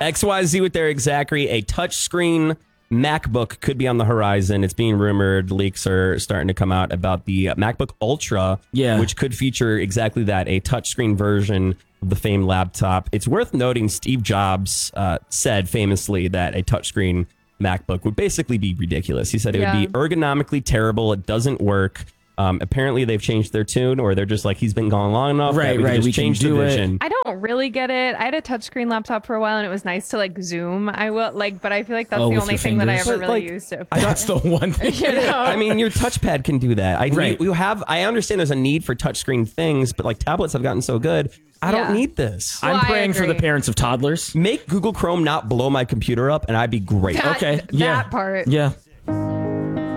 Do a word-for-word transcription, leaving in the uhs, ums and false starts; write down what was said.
X Y Z with Eric Zachary. A touchscreen MacBook could be on the horizon. It's being rumored. Leaks are starting to come out about the MacBook Ultra, yeah. which could feature exactly that, a touchscreen version of the famed laptop. It's worth noting Steve Jobs uh, said famously that a touchscreen MacBook would basically be ridiculous. He said it Yeah. would be ergonomically terrible. It doesn't work. Um, apparently they've changed their tune, or they're just like, he's been gone long enough. Right, that we right. Can just we change can do the vision. it. I don't really get it. I had a touchscreen laptop for a while, and it was nice to like zoom. I will like, but I feel like that's Oh, the with only your thing that I fingers? ever But, really like, used it. For. That's the one thing. You know? I mean, your touchpad can do that. I Right. we, we have. I understand there's a need for touchscreen things, but like tablets have gotten so good. I don't Yeah. need this. Well, I'm I praying for the agree. parents of toddlers. Make Google Chrome not blow my computer up, and I'd be great. That- Okay. that Yeah. part. Yeah.